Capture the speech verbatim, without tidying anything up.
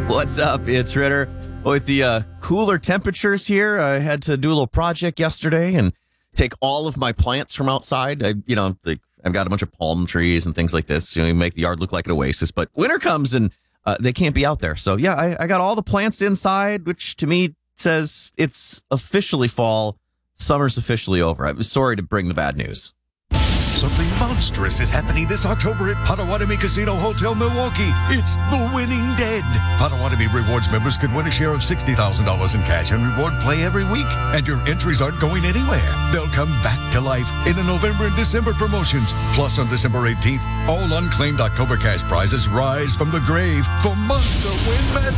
What's up? It's Ritter. With the uh, cooler temperatures here, I had to do a little project yesterday and take all of my plants from outside. I, you know, like, I've got a bunch of palm trees and things like this. You know, you make the yard look like an oasis. But winter comes and uh, they can't be out there. So yeah, I, I got all the plants inside, which to me says it's officially fall. Summer's officially over. I'm sorry to bring the bad news. Something monstrous is happening this October at Potawatomi Casino Hotel Milwaukee. It's The Winning Dead. Potawatomi Rewards members could win a share of sixty thousand dollars in cash and reward play every week. And your entries aren't going anywhere. They'll come back to life in the November and December promotions. Plus, on December eighteenth, all unclaimed October cash prizes rise from the grave for Monster Win Magic.